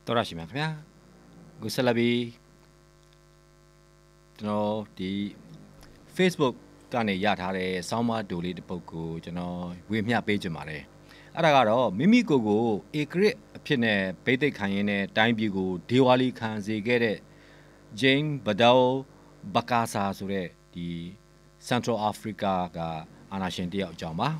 တော်ရရှိမြခင်ဗျာကိုဆက်လက်ပြီးကျွန်တော်ဒီ Facebook ကနေရထားတဲ့ဆောင်းပါးတူလေးတစ်ပုဒ်ကိုကျွန်တော်ဝေမျှပေးကြပါတယ်အဲ့ဒါကတော့မိမိကိုယ်ကိုဧကရစ်အဖြစ်နဲ့ဗိသိက်ခံရင်းနဲ့တိုင်းပြည်ကိုဒေဝါလီခံစေခဲ့တဲ့ Jane Badal Bakasa ဆိုတဲ့ဒီ Central Africa ကအာဏာရှင်တယောက်အကြောင်းပါ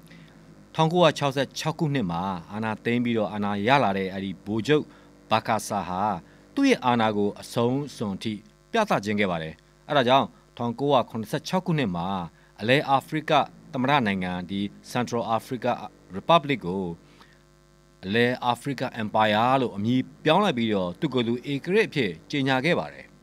1966ခုနှစ်မှာအာဏာသိမ်းပြီးတော့အာဏာရလာတဲ့အဲ့ဒီဗိုလ်ချုပ်ဘာကာဆာဟာသူ့ရဲ့အာဏာကိုအဆုံးစွန်ထိပြသခြင်းခဲ့ပါတယ်။အဲဒါကြောင့်1986ခုနှစ်မှာအလဲအာဖရိကသမ္မတနိုင်ငံဒီ Central Africa Republic ကိုအလဲ Africa Empire လို့အမည်ပြောင်းလိုက်ပြီးတော့သူ့ကိုယ်သူဧကရာဇ်အဖြစ်ကြေညာခဲ့ပါတယ်။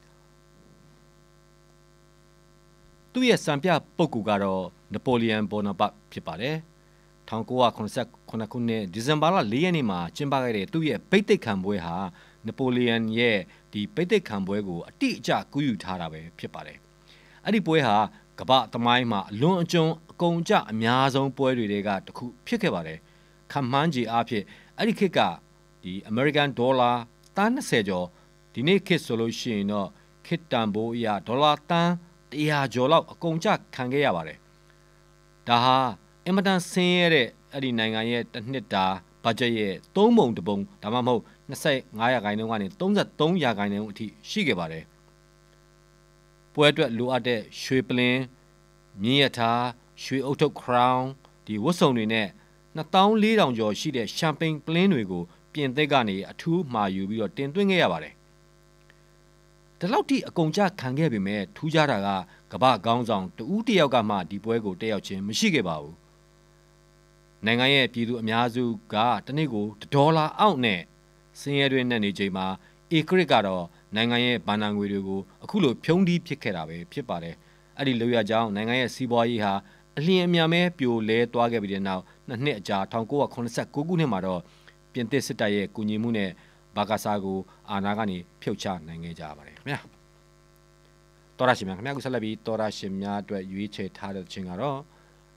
သူ့ရဲ့စံပြပုဂ္ဂိုလ်ကတော့နပိုလီယံဘောနာပတ်ဖြစ်ပါတယ်။1989ခုနှစ်ဒီဇင်ဘာလ4ရက်နေ့မှာကျင်းပခဲ့တဲ့သူ့ရဲ့ဗိသိက်ခံပွဲဟာနပိုလီယံရဲ့ဒီဗိသိက်ခံပွဲကိုအတိအကျကူးယူထားတာပဲဖြစ်ပါတယ်။အဲ့ဒီပွဲဟာကမ္ဘာသမိုင်းမှာအလွန်အကျွံအကုန်အကျအများဆုံးပွဲတွေကတစ်ခုဖြစ်ခဲ့ပါတယ်။ခန့်မှန်းခြေအားဖြင့်အဲ့ဒီခေတ်ကဒီ American Dollar တန်း20ကျော်ဒီနေ့ခေတ်ဆိုလို့ရှိရင်တော့ခေတ်တန်ဖိုးအရဒေါ်လာတန်း100ကျော်လောက်အကုန်ကျခံခဲ့ရပါတယ်။ဒါဟာအင်မတန်ဆင်းရဲတဲ့အဲ့ဒီနိုင်ငံရဲ့တစ်နှစ်တာဘတ်ဂျက်ရဲ့3ပုံတစ်ပုံဒါမှမဟုတ်25ရာခိုင်နှုန်းကနေ33ရာခိုင်နှုန်းအထိရှိခဲ့ပါတယ်။ပွဲအတွက်လိုအပ်တဲ့ရွှေပလင်းမြင်းရထားရွှေအုတ်ထုပ် crown ဒီဝတ်စုံတွေနဲ့2400ကျော်ရှိတဲ့ရှမ်ပိန်ပလင်းတွေကိုပြင်သစ်ကနေအထူးမှာယူပြီးတော့တင်သွင်းခဲ့ရပါတယ်။ဒီလောက်ထိအကုန်ကျခံခဲ့ပေမဲ့ထူးခြားတာကကမ္ဘာခေါင်းဆောင်တဦးတယောက်ကမှဒီပွဲကိုတက်ရောက်ခြင်းမရှိခဲ့ပါဘူး။နိုင်ငံရဲ့ပြည်သူအများစုကတနေ့ကို$အောက်နဲ့ဆင်းရဲတွင်းနဲ့နေချိန်မှာဧကရစ်ကတော့နိုင်ငံရဲ့ဘဏ္ဍာငွေတွေကိုအခုလိုဖြုံးတီးဖြစ်ခဲ့တာပဲဖြစ်ပါတယ်။အဲ့ဒီလိုရကြောင်းနိုင်ငံရဲ့စီးပွားရေးဟာအလျင်အမြန်ပဲပြိုလဲသွားခဲ့ပြီးတဲ့နောက်နှစ်အကြာ1989ခုနှစ်မှာတော့ပြင်သစ်စစ်တပ်ရဲ့ကူညီမှုနဲ့ဘာကာဆာကိုအာဏာကနေဖြုတ်ချနိုင်ခဲ့ကြပါတယ်ခင်ဗျာ။တော်ရရှိမြခင်ဗျာကိုဆက်လက်ပြီးတော်ရရှိများအတွက်ရွေးချယ်ထားတဲ့ချင်းကတော့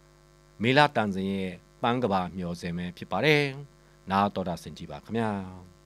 မေလာတန်စင်ရဲ့ပန်းကဘာမျောစင်ပဲဖြစ်ပါတယ်။နားတော်တာဆင်ကြည့်ပါခင်ဗျာ။